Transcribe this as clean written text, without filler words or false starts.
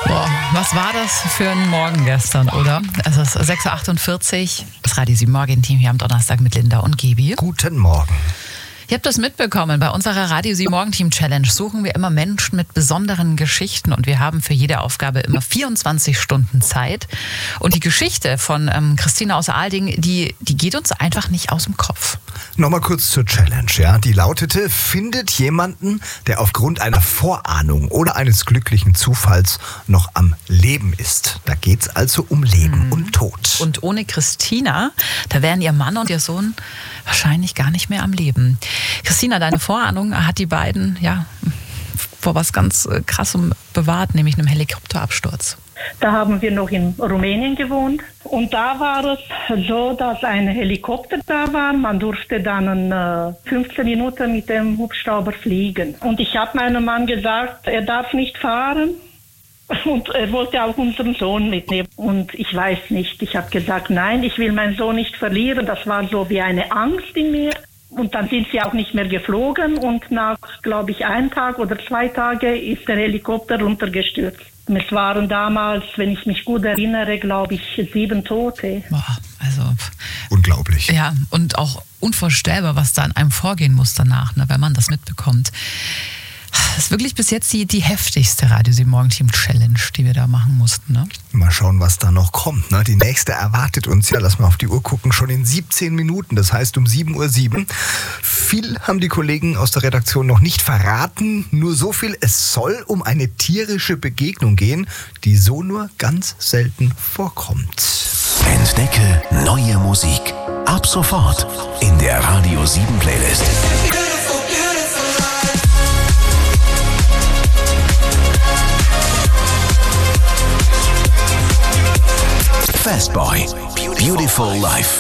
Boah, was war das für ein Morgen gestern, oder? Es ist 6.48 Uhr, das Radio 7 Morgenteam hier am Donnerstag mit Linda und Gibi. Guten Morgen. Ihr habt das mitbekommen, bei unserer Radio 7 Morgenteam Challenge suchen wir immer Menschen mit besonderen Geschichten und wir haben für jede Aufgabe immer 24 Stunden Zeit. Und die Geschichte von Christina aus Aalding, die geht uns einfach nicht aus dem Kopf. Nochmal kurz zur Challenge, ja. Die lautete: Findet jemanden, der aufgrund einer Vorahnung oder eines glücklichen Zufalls noch am Leben ist. Da geht's also um Leben und Tod. Und ohne Christina, da wären ihr Mann und ihr Sohn wahrscheinlich gar nicht mehr am Leben. Christina, deine Vorahnung hat die beiden vor was ganz Krassem bewahrt, nämlich einem Helikopterabsturz. Da haben wir noch in Rumänien gewohnt und da war es so, dass ein Helikopter da war. Man durfte dann 15 Minuten mit dem Hubschrauber fliegen. Und ich habe meinem Mann gesagt, er darf nicht fahren. Und er wollte auch unseren Sohn mitnehmen. Und ich weiß nicht, ich habe gesagt, nein, ich will meinen Sohn nicht verlieren. Das war so wie eine Angst in mir. Und dann sind sie auch nicht mehr geflogen. Und nach, glaube ich, 1 Tag oder 2 Tage ist der Helikopter runtergestürzt. Es waren damals, wenn ich mich gut erinnere, glaube ich, 7 Tote. Boah, also unglaublich. Ja, und auch unvorstellbar, was da an einem vorgehen muss danach, ne, wenn man das mitbekommt. Das ist wirklich bis jetzt die heftigste Radio 7 Morgenteam Challenge, die wir da machen mussten. Ne? Mal schauen, was da noch kommt. Ne? Die nächste erwartet uns, ja, lass mal auf die Uhr gucken, schon in 17 Minuten. Das heißt um 7:07 Uhr. Viel haben die Kollegen aus der Redaktion noch nicht verraten. Nur so viel, es soll um eine tierische Begegnung gehen, die so nur ganz selten vorkommt. Entdecke neue Musik. Ab sofort in der Radio 7 Playlist. Fastboy, Beautiful Life.